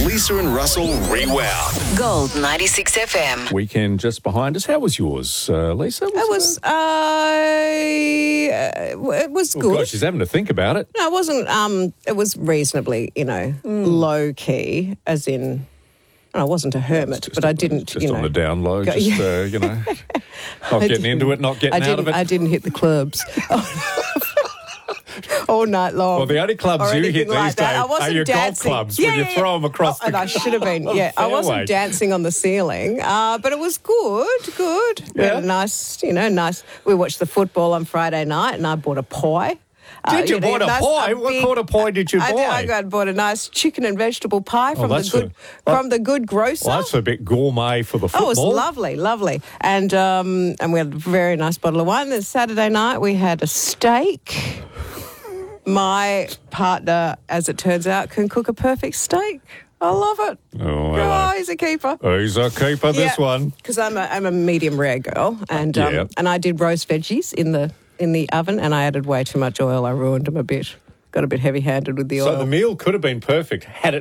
Lisa and Russell Rewound. Gold 96 FM. Weekend just behind us. How was yours, Lisa? It was Oh, good. gosh, she's having to think about it. No, it wasn't. It was reasonably, low key, as in. I wasn't a hermit, but I didn't, Just on the down low, not I getting into it, not getting out of it. I didn't hit the clubs all night long. Well, the only clubs or you anything hit these like that. days I wasn't are your golf dancing. clubs when you throw them across and I should have been. I fairway. wasn't dancing on the ceiling, but it was good. We had a nice. We watched the football on Friday night, and I bought a pie. Did you buy a pie? What kind of pie did you buy? I bought a nice chicken and vegetable pie from the good grocer. Well, that's a bit gourmet for the football. Oh, it was lovely. And we had a very nice bottle of wine. Then Saturday night we had a steak. My partner, as it turns out, can cook a perfect steak. I love it. Oh, hello. He's a keeper. He's a keeper, this one. Because I'm a medium rare girl, and I did roast veggies in the oven, and I added way too much oil. I ruined them a bit. Got a bit heavy-handed with the oil. So the meal could have been perfect had it